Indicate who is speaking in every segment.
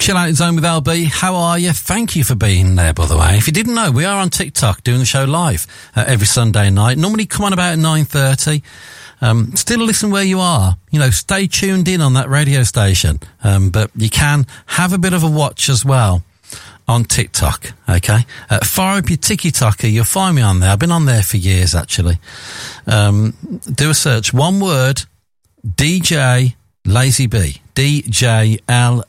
Speaker 1: Chill Out Zone with LB. How are you? Thank you for being there, by the way. If you didn't know, we are on TikTok doing the show live every Sunday night. Normally come on about 9:30. Still listen where you are. You know, stay tuned in on that radio station. But you can have a bit of a watch as well on TikTok, okay? Fire up your TikToker. You'll find me on there. I've been on there for years, actually. Do a search. One word, DJ Lazy B. DJLAZYB.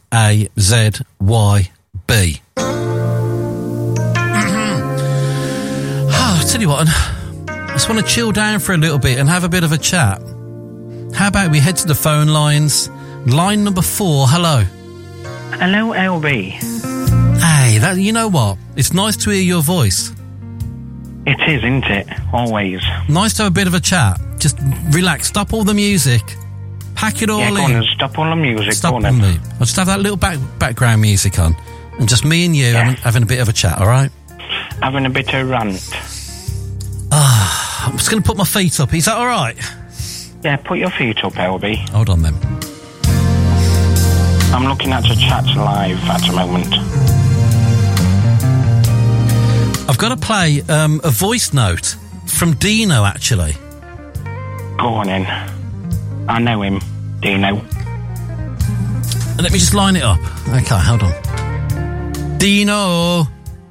Speaker 1: I'll tell you what, I just want to chill down for a little bit and have a bit of a chat. How about we head to the phone lines? Line number 4, hello.
Speaker 2: Hello, LB.
Speaker 1: Hey, you know what? It's nice to hear your voice.
Speaker 2: It is, isn't it? Always.
Speaker 1: Nice to have a bit of a chat. Just relax, stop all the music. Pack it all in.
Speaker 2: Go on and stop all the music.
Speaker 1: Stop all me. I'll just have that little background music on. And just me and you having a bit of a chat, all right?
Speaker 2: Having a bit of rant.
Speaker 1: I'm just going to put my feet up. Is that all right?
Speaker 2: Yeah, put your feet up, LB.
Speaker 1: Hold on, then.
Speaker 2: I'm looking at the chat live at the moment.
Speaker 1: I've got to play a voice note from Dino, actually.
Speaker 2: Go on in. I know him, Dino.
Speaker 1: Let me just line it up. Okay, hold on. Dino.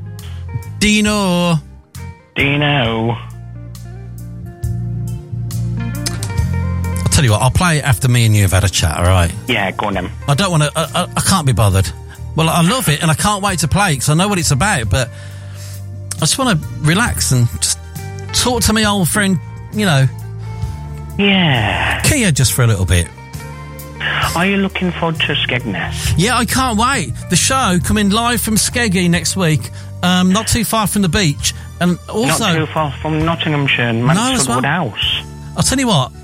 Speaker 1: I'll tell you what, I'll play it after me and you have had a chat, all right?
Speaker 2: Yeah, go on then.
Speaker 1: I don't want to... I can't be bothered. Well, I love it, and I can't wait to play it, because I know what it's about, but I just want to relax and just talk to my old friend, you know...
Speaker 2: Yeah.
Speaker 1: Kia, just for a little bit.
Speaker 2: Are you looking forward to Skegness?
Speaker 1: Yeah, I can't wait. The show coming live from Skeggy next week, not too far from the beach, and also...
Speaker 2: Not too far from Nottinghamshire and Mansfield Wood House.
Speaker 1: I'll tell you what,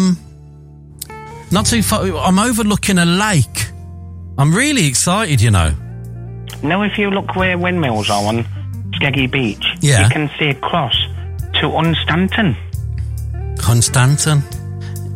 Speaker 1: not too far... I'm overlooking a lake. I'm really excited, you know.
Speaker 2: Now, if you look where windmills are on Skeggy Beach, you can see across to Hunstanton.
Speaker 1: Hunstanton?